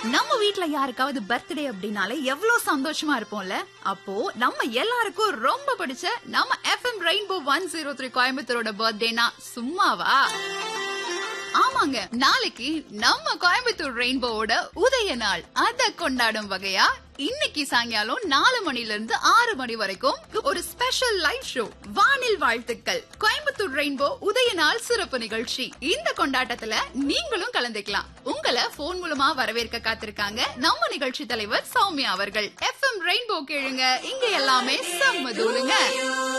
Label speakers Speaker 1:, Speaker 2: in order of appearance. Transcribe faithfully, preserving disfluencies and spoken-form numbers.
Speaker 1: நம்ம வீட்ல யாருக்காவது பர்த்டே அப்படின்னாலே எவ்வளவு சந்தோஷமா இருப்போம்ல. அப்போ நம்ம எல்லாருக்கும் ரொம்ப பிடிச்ச நம்ம FM rainbow one zero three கோயம்புத்தூரோட பர்த்டேனா சும்மாவா? ஆமாங்க, நாளைக்கு நம்ம கோயம்புத்தூர் ரெயின்போவோட உதய நாள். அத கொண்டாடும் வகையா இன்னைக்கு சாயங்காலம் நாலு மணில இருந்து ஆறு மணி வரைக்கும் ஒரு ஸ்பெஷல் லைவ் ஷோ வானில் வாழ்த்துக்கள் கோயம்புத்தூர் ரெயின்போ உதய நாள் சிறப்பு நிகழ்ச்சி. இந்த கொண்டாட்டத்துல நீங்களும் கலந்துக்கலாம். உங்களை போன் மூலமா வரவேற்க காத்திருக்காங்க நம்ம நிகழ்ச்சி தலைவர் சௌமியா அவர்கள். எஃப்எம் ரெயின்போ கேளுங்க, இங்க எல்லாமே செம்ம தூளுங்க.